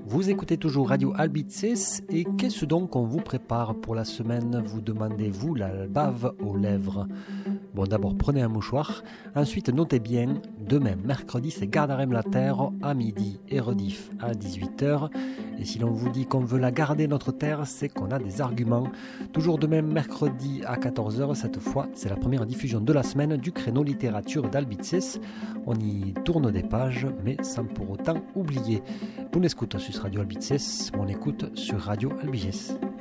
Vous écoutez toujours Radio Albices et qu'est-ce donc qu'on vous prépare pour la semaine? Vous demandez-vous la bave aux lèvres? Bon, d'abord prenez un mouchoir, ensuite notez bien, demain mercredi c'est Gardarem la terre à midi et rediff à 18h. Et si l'on vous dit qu'on veut la garder notre terre, c'est qu'on a des arguments. Toujours demain mercredi à 14h, cette fois c'est la première diffusion de la semaine du créneau littérature d'Albices. On y tourne des pages, mais sans pour autant oublier. On écoute sur Radio Albices, on écoute sur Radio Albiges.